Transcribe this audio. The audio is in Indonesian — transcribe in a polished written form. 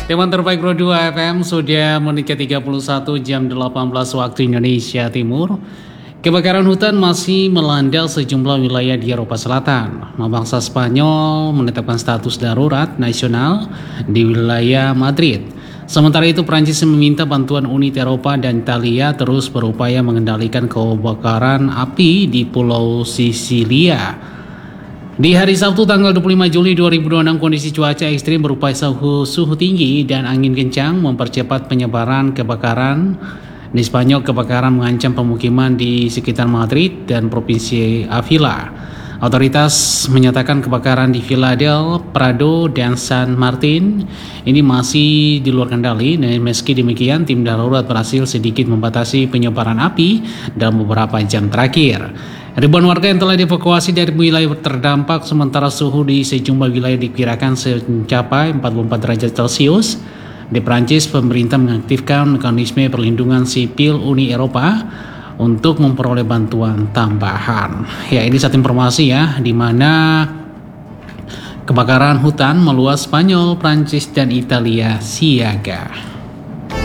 Teman terbaik Pro 2 FM sudah menit ke-31 jam 18 waktu Indonesia Timur. Kebakaran hutan masih melanda sejumlah wilayah di Eropa Selatan. Bangsa Spanyol menetapkan status darurat nasional di wilayah Madrid. Sementara itu Prancis meminta bantuan Uni Eropa dan Italia terus berupaya mengendalikan kebakaran api di Pulau Sisilia. Di hari Sabtu tanggal 25 Juli 2026 kondisi cuaca ekstrim berupa suhu tinggi dan angin kencang mempercepat penyebaran kebakaran. Di Spanyol kebakaran mengancam pemukiman di sekitar Madrid dan provinsi Avila. Otoritas menyatakan kebakaran di Vila del Prado dan San Martin ini masih di luar kendali. Meski demikian tim darurat berhasil sedikit membatasi penyebaran api dalam beberapa jam terakhir. Ribuan warga yang telah dievakuasi dari wilayah terdampak, sementara suhu di sejumlah wilayah diperkirakan mencapai 44 derajat Celcius. Di Prancis, pemerintah mengaktifkan mekanisme perlindungan sipil Uni Eropa untuk memperoleh bantuan tambahan. Ya, ini satu informasi ya, di mana kebakaran hutan meluas Spanyol, Prancis, dan Italia siaga.